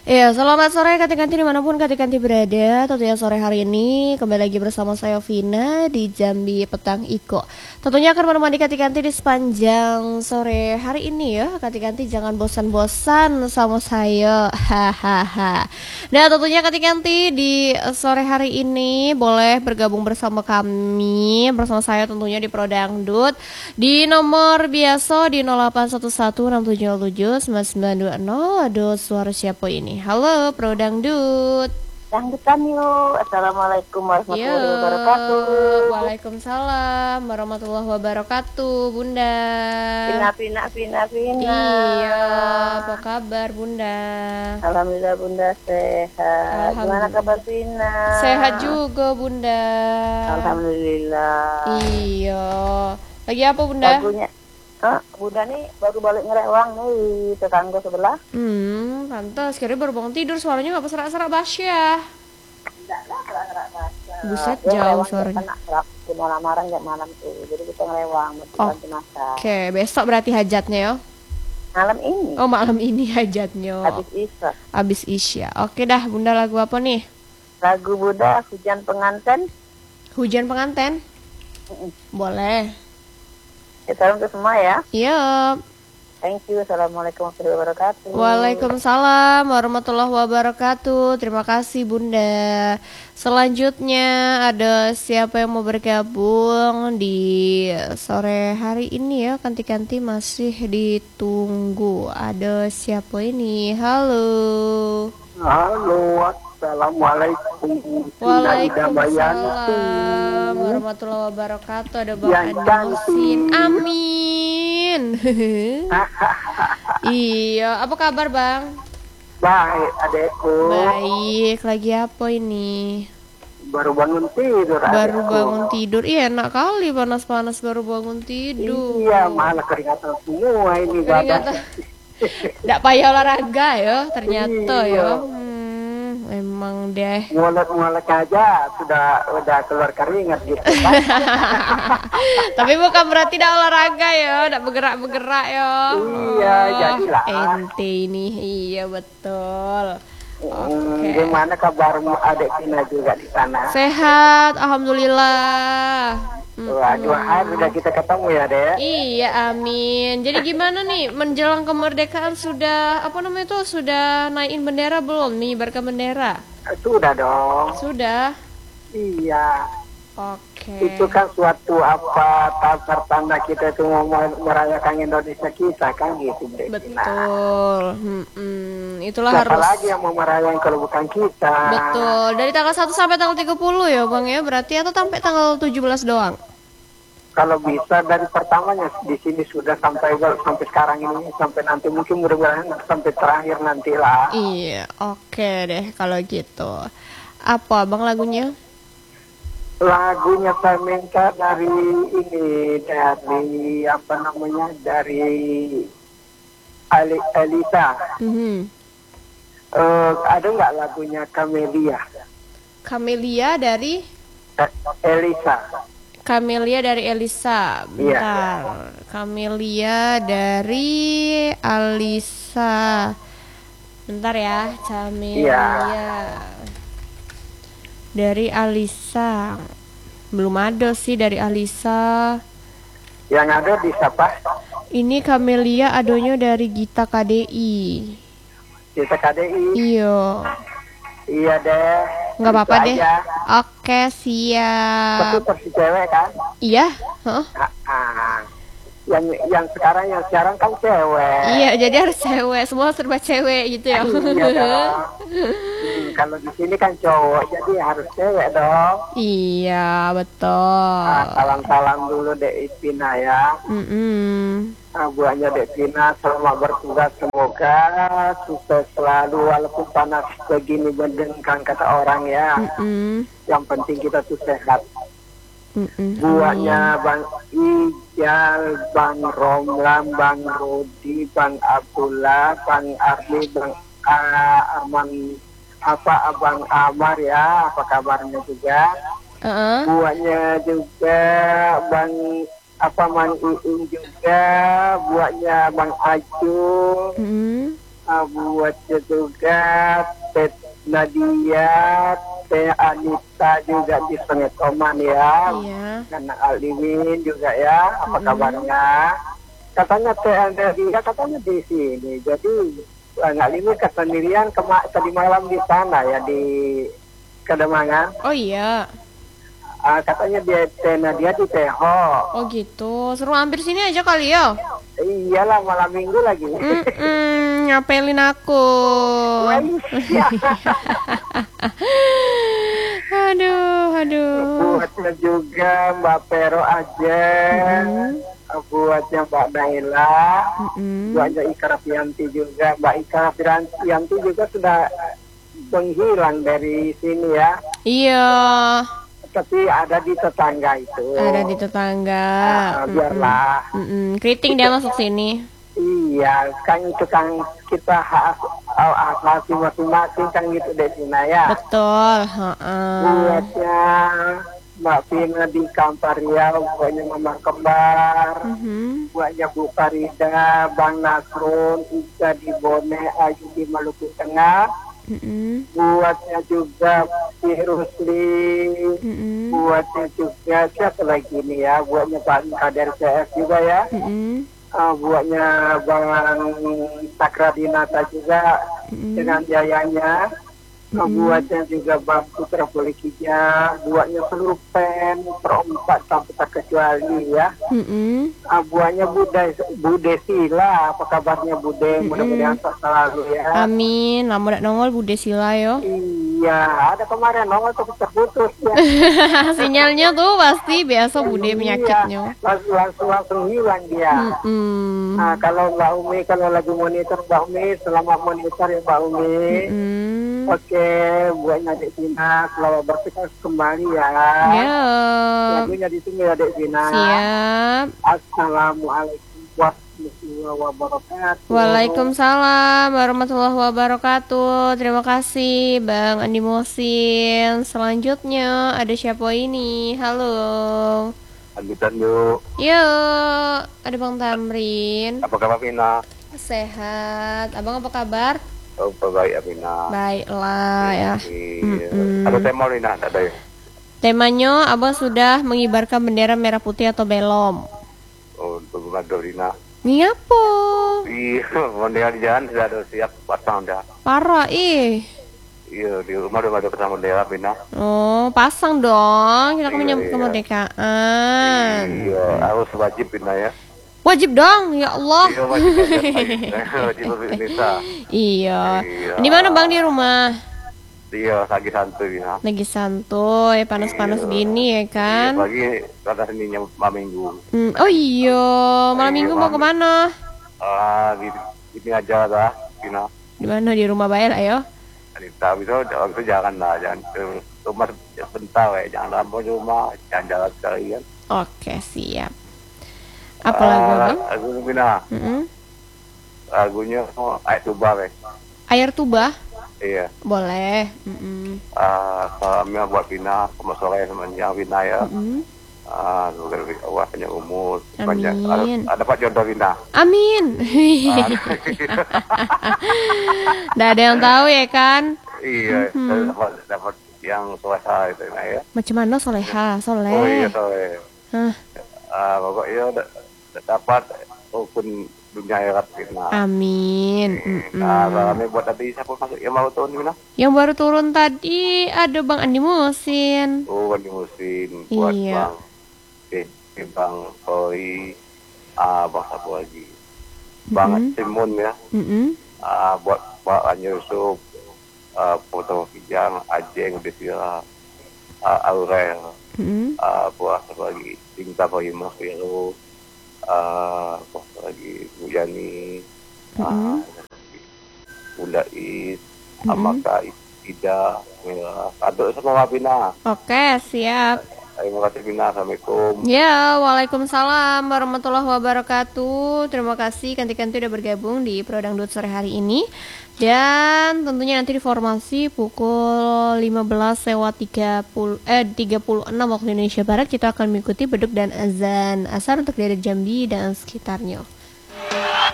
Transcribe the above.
Iya, selamat sore Kati-Kanti dimanapun Kati-Kanti berada. Tentunya sore hari ini kembali lagi bersama saya Vina di Jambi Petang Iko. Tentunya akan menemani Kati-Kanti di sepanjang sore hari ini ya. Kati-Kanti jangan bosan-bosan sama saya. Hahaha. Nah, tentunya Kati-Kanti di sore hari ini boleh bergabung bersama kami, bersama saya tentunya di Prodangdut di nomor biasa di 081167079920. Aduh, suara siapa ini? Halo, Pro Dangdut. Dangdutan yuk. Assalamualaikum Yo, warahmatullahi wabarakatuh. Waalaikumsalam warahmatullahi wabarakatuh, Bunda. Pina. Iya, apa kabar, Bunda? Alhamdulillah Bunda sehat. Gimana Alhamdulillah. kabar Pina? Sehat juga, Bunda. Alhamdulillah. Iya. Lagi apa, Bunda? Lagunya. Bunda nih baru balik ngerewang nih tetangga sebelah. Pantas. Kira baru bangun tidur, suaranya nggak berserak-serak Basya. Enggak lah, gerak-gerak bahasa. Buset, Dia jauh ngerewang suaranya. kena gerak di malam-malam jam malam tuh. Jadi kita ngerewang bantu masak. Oke, besok berarti hajatnya ya. Malam ini Oh, malam ini hajatnya. habis Isya. Abis Isya. Oke dah, Bunda, lagu apa nih? Lagu Bunda Hujan Pengantin. Hujan Pengantin? Mm-mm. Boleh. Salam ke semua ya. Yup. Thank you. Assalamualaikum warahmatullahi wabarakatuh. Waalaikumsalam warahmatullahi wabarakatuh. Terima kasih, Bunda. Selanjutnya ada siapa yang mau bergabung di sore hari ini ya? Kanti-kanti masih ditunggu. Ada siapa ini? Halo. Halo, assalamualaikum. Waalaikumsalam warahmatullahi wabarakatuh. Ada Bang Yang Andi cantik. Musin. Amin. Iya, apa kabar, Bang? Baik, adekku. Baik, lagi apa ini? Baru bangun tidur, Baru adekku. bangun tidur. Iya, enak kali panas-panas baru bangun tidur. Iya, malah keringatan semua ini badan. Keringatan. Nggak payah olahraga ya, ternyata Iya. ya. Emang deh. Ngolek-ngolek aja udah keluar keringat gitu kan. Tapi bukan berarti tidak olahraga ya, tidak bergerak-bergerak ya. Iya, jadilah. Ente ini, iya betul. Oke. Gimana kabarmu adek Tina juga di sana? Sehat, alhamdulillah. Wah, 2 hari udah kita ketemu ya, Dek. Iya, amin. Jadi gimana nih menjelang kemerdekaan sudah apa namanya itu sudah naikin bendera belum nih, barka bendera? Sudah dong. Sudah. Iya. Oke. Itu kan suatu tanda kita itu mau merayakan Indonesia kita kan gitu, Dek. Betul. Itulah Siapa harus. lagi yang mau merayakan kalau bukan kita? Betul. Dari tanggal 1 sampai tanggal 30 ya, Bang ya. Berarti atau sampai tanggal 17 doang? Kalau bisa dari pertamanya di sini sudah sampai sekarang ini sampai nanti mungkin mudah-mudahan sampai terakhir nantilah. Iya, oke deh kalau gitu. Apa Bang lagunya? Lagunya saya minta dari ini dari Elisa. Ada nggak lagunya Camelia? Camelia dari Elisa. Camelia dari Elisa. Bentar. Camelia dari Alisa. Bentar ya, Camelia. Dari Alisa. Belum ada sih dari Alisa. Yang ada di siapa? Ini Camelia adonya dari Gita KDI. Di KDI. Iya. Iya deh. Nggak Itu apa-apa deh. aja. Oke, siap. Tapi versi cewek kan? Iya, heeh. Yang sekarang kan cewek. Iya, jadi harus cewek, semua serba cewek gitu ya. Iya dong. Kalau di sini kan cowok, jadi harus cewek dong. Iya, betul. Salam-salam dulu Dek Ipina ya. Buahnya Dek Ipina selama bertugas semoga sukses selalu walaupun panas begini berdengkang kata orang ya. Yang penting kita tuh sehat. Buahnya Bang Ijal, Bang Romlan, Bang Rudi, Bang Abdullah, Bang Arli, Bang Arman, Abang Amar ya, apa kabarnya juga. Buahnya juga Bang Mang Iing juga, buahnya Bang Ajung, Buatnya juga Teh Nadia, Teh Anita juga di Sengetoman ya. Iya. Karena Alimin juga ya, apa kabarnya? Katanya Teh Nadia katanya di sini. Jadi Alimin kesendirian tadi malam di sana ya di Kademangan. Oh iya. Katanya dia Teh Nadia di Teho. Oh gitu. Suruh hampir sini aja kali ya. Iyalah malam minggu lagi. Nyapelin aku. Wah, iya. Aduh. Buatnya juga Mbak Pero aja. Buatnya Mbak Naila. Buatnya Ika Rafianti juga. Mbak Ika Rafianti juga sudah menghilang dari sini ya. Iya. Tapi ada di tetangga itu. Ada di tetangga. Biarlah. Keriting dia masuk sini. Iya, kan itu kan kita hak masing-masing kan gitu deh Vina ya. Betul. Buatnya Mbak Vina di Kampar Riau, buatnya Mama Kembar, buatnya Bu Farida, Bang Nasrun, Ika di Bone, Ayu di Maluku Tengah, buatnya juga Pi Rusli, buatnya juga siapa lagi nih ya, buatnya Pak Kader CF juga ya. Buatnya Bang Sakradinata juga dengan jayanya. Buatnya juga Bang Putra Polikija, buatnya seluruh pen perempat sampai tak kecuali ya. Buatnya Bude Sila, apa kabarnya Bude? Mudah-mudahan selalu ya. Amin. Lama dak nongol Bude Sila yo. Iya, ada kemarin nongol tapi terputus ya. Sinyalnya tuh pasti biasa Bude penyakitnya. Langsung hilang dia. Kalau Mbak Umi, kalau lagi monitor Mbak Umi, selamat monitor ya Mbak Umi. Oke, buatnya Dek Vina, selamat bertugas kembali ya. Ya. Lagunya di sini ya Dek Vina. Siap. Assalamualaikum warahmatullahi wabarakatuh. Waalaikumsalam warahmatullahi wabarakatuh. Terima kasih Bang Andi Mosin. Selanjutnya ada siapa ini? Halo. Lanjutan yuk. Yuk, ada Bang Tamrin. Apa kabar Vina? Sehat. Abang apa kabar? Oh, baik Vina. Baiklah ya. Ada tema Vina, ada ya? Temanya Abang sudah mengibarkan bendera merah putih atau belum? Oh, bagaimana Vina? Ngapo? Iya, bendera di jalan sudah ada siap pasang dah. Parah Iya, di rumah udah ada pasang bendera Vina. Oh, pasang dong. Kita menyambut kemerdekaan. Iya, harus wajib Vina ya. Wajib dong, ya Allah. Iya, wajib Indonesia. Iya. Di mana Bang di rumah? Iya, lagi santuy Vina. Lagi santuy, panas-panas gini ya kan? Iya, pagi kata sininya malam minggu. Oh iya, malam minggu mau kemana? Ini aja lah Vina. Di mana, di rumah Bael ayo? Tapi itu jangan lah, jangan ke rumah sebentar ya, jangan lama di rumah, jangan jalan sekalian. Oke, siap. Apa lagu Bang? Lagu Vina. Lagunya Air Tuba ya. Air Tuba? Iya. Boleh. Salamnya buat Vina, sama sore semuanya Vina ya. Semoga Allah panjang umur. Amin. Ada Pak jodoh Vina. Amin. Nggak ada yang tahu ya kan? Iya, dapat yang soleha itu ya. Macam mana soleha? Soleh. Oh iya soleh. Pokoknya dapat rukun dunia akhirat Vina. Amin. Salamnya buat tadi siapa masuk yang baru turun Vina? Yang baru turun tadi ada Bang Andi Musin. Oh, Andi Musin. Buat Iya. Bang Koi, Bang satu lagi, Bang Timun ya, buat Yusuf, Foto Kijang, Ajeng, Desira, Aurel, buat satu lagi, Cinta Bayi Mas Vero, buat satu lagi, Bu Yani, Bunda Is, Amaka Ida, Mira, Kado semua Vina. Oke, siap. Terima kasih Vina, Assalamualaikum. Ya, waalaikumsalam warahmatullahi wabarakatuh. Terima kasih Kanti-Kanti udah bergabung di Pro Dangdut sore hari ini. Dan tentunya nanti di formasi pukul 15:36 waktu Indonesia Barat kita akan mengikuti beduk dan azan asar untuk daerah Jambi dan sekitarnya.